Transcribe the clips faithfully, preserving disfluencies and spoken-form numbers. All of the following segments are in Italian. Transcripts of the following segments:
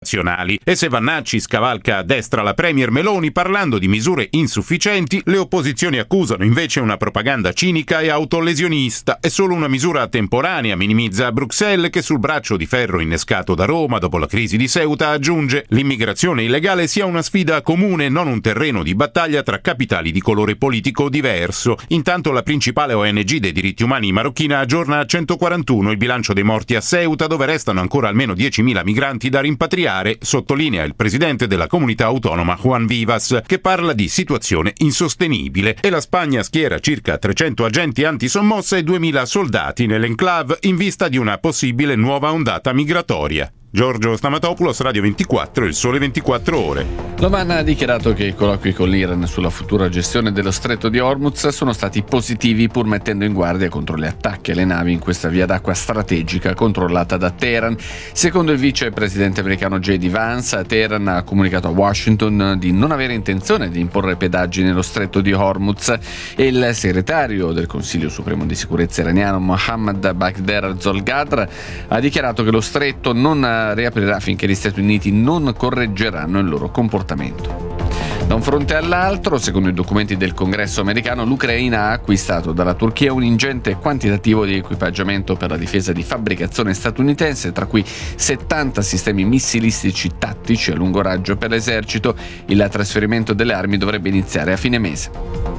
nazionali. E se Vannacci scavalca a destra la premier Meloni parlando di misure insufficienti, le opposizioni accusano invece una propaganda cinica e autolesionista. È solo una misura temporanea, minimizza Bruxelles, che sul braccio di ferro innescato da Roma dopo la crisi di Ceuta aggiunge: l'immigrazione illegale sia una sfida comune, non un terreno di battaglia tra capitali di colore politico diverso. Intanto la principale O N G dei diritti umani marocchina aggiorna a centoquarantuno il bilancio dei morti a Ceuta, dove restano ancora almeno diecimila migranti da rimpatriare, sottolinea il presidente della comunità autonoma Juan Vivas, che parla di situazione insostenibile. E la Spagna schiera circa trecento agenti antisommossa e duemila soldati nell'enclave in vista di una possibile nuova ondata migratoria. Giorgio Stamatopoulos, Radio ventiquattro, Il Sole ventiquattro Ore. L'Oman ha dichiarato che i colloqui con l'Iran sulla futura gestione dello stretto di Hormuz sono stati positivi, pur mettendo in guardia contro gli attacchi alle navi in questa via d'acqua strategica controllata da Teheran. Secondo il vicepresidente americano J D Vance, Teheran ha comunicato a Washington di non avere intenzione di imporre pedaggi nello stretto di Hormuz, e il segretario del Consiglio Supremo di Sicurezza iraniano Mohammad Bagher Zolgadr ha dichiarato che lo stretto non riaprirà finché gli Stati Uniti non correggeranno il loro comportamento. Da un fronte all'altro, secondo i documenti del Congresso americano, l'Ucraina ha acquistato dalla Turchia un ingente quantitativo di equipaggiamento per la difesa di fabbricazione statunitense, tra cui settanta sistemi missilistici tattici a lungo raggio per l'esercito. Il trasferimento delle armi dovrebbe iniziare a fine mese.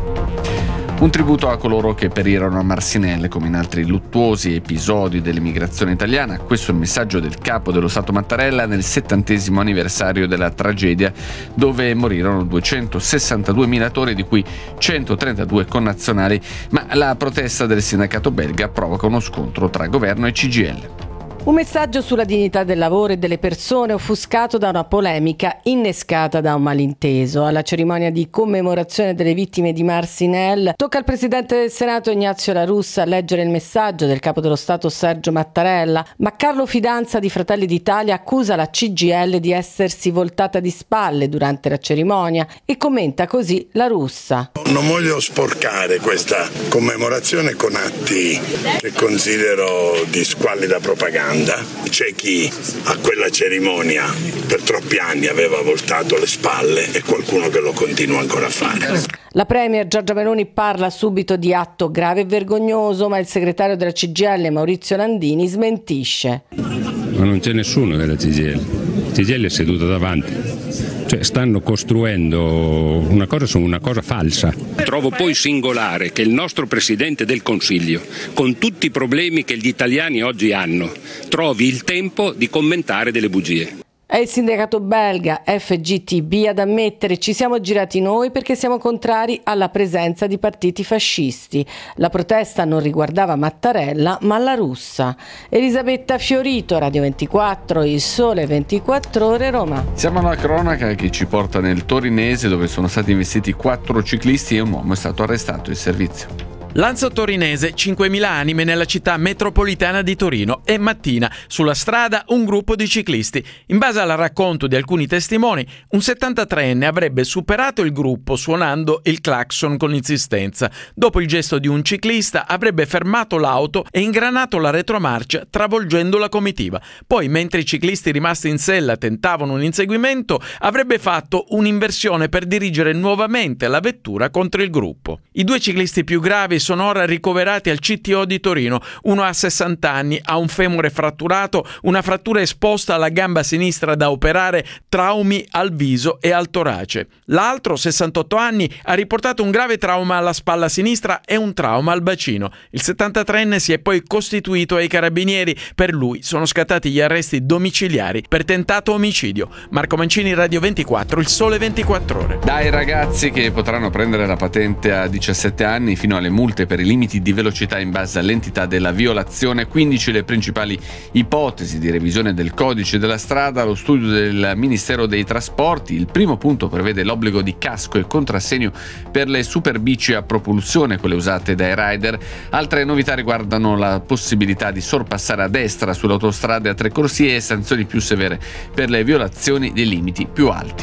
Un tributo a coloro che perirono a Marcinelle, come in altri luttuosi episodi dell'immigrazione italiana. Questo è il messaggio del capo dello Stato Mattarella nel settantesimo anniversario della tragedia, dove morirono duecentosessantadue minatori, di cui centotrentadue connazionali, ma la protesta del sindacato belga provoca uno scontro tra governo e C G I L. Un messaggio sulla dignità del lavoro e delle persone, offuscato da una polemica innescata da un malinteso. Alla cerimonia di commemorazione delle vittime di Marcinelle tocca al Presidente del Senato Ignazio La Russa leggere il messaggio del Capo dello Stato Sergio Mattarella, ma Carlo Fidanza di Fratelli d'Italia accusa la C G I L di essersi voltata di spalle durante la cerimonia e commenta così La Russa. Non voglio sporcare questa commemorazione con atti che considero di squallida propaganda. C'è chi a quella cerimonia per troppi anni aveva voltato le spalle e qualcuno che lo continua ancora a fare. La premier Giorgia Meloni parla subito di atto grave e vergognoso, ma il segretario della C G I L Maurizio Landini smentisce. Ma non c'è nessuno della C G I L. La C G I L è seduta davanti. Cioè, stanno costruendo una cosa su una cosa falsa. Trovo poi singolare che il nostro Presidente del Consiglio, con tutti i problemi che gli italiani oggi hanno, trovi il tempo di commentare delle bugie. È il sindacato belga F G T B ad ammettere: ci siamo girati noi perché siamo contrari alla presenza di partiti fascisti. La protesta non riguardava Mattarella ma La Russa. Elisabetta Fiorito, Radio ventiquattro, Il Sole ventiquattro Ore, Roma. Siamo alla cronaca che ci porta nel torinese, dove sono stati investiti quattro ciclisti e un uomo è stato arrestato in servizio. Lanzo torinese, cinquemila anime nella città metropolitana di Torino, e mattina sulla strada un gruppo di ciclisti. In base al racconto di alcuni testimoni, un settantatreenne avrebbe superato il gruppo suonando il clacson con insistenza. Dopo il gesto di un ciclista avrebbe fermato l'auto e ingranato la retromarcia, travolgendo la comitiva. Poi, mentre i ciclisti rimasti in sella tentavano un inseguimento, avrebbe fatto un'inversione per dirigere nuovamente la vettura contro il gruppo. I due ciclisti più gravi sono ora ricoverati al C T O di Torino. Uno ha sessanta anni, ha un femore fratturato, una frattura esposta alla gamba sinistra da operare, traumi al viso e al torace. L'altro, sessantotto anni, ha riportato un grave trauma alla spalla sinistra e un trauma al bacino. Il settantatreenne si è poi costituito ai carabinieri. Per lui sono scattati gli arresti domiciliari per tentato omicidio. Marco Mancini, Radio ventiquattro, Il Sole ventiquattro Ore. Dai ragazzi che potranno prendere la patente a diciassette anni fino alle multe per i limiti di velocità in base all'entità della violazione. quindici le principali ipotesi di revisione del codice della strada, lo studio del Ministero dei Trasporti. Il primo punto prevede l'obbligo di casco e contrassegno per le superbici a propulsione, quelle usate dai rider. Altre novità riguardano la possibilità di sorpassare a destra sulle autostrade a tre corsie e sanzioni più severe per le violazioni dei limiti più alti.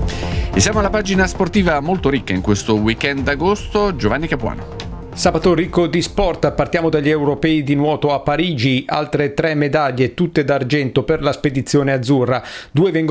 E siamo alla pagina sportiva molto ricca in questo weekend d'agosto. Giovanni Capuano. Sabato ricco di sport, partiamo dagli europei di nuoto a Parigi, altre tre medaglie tutte d'argento per la spedizione azzurra, due vengono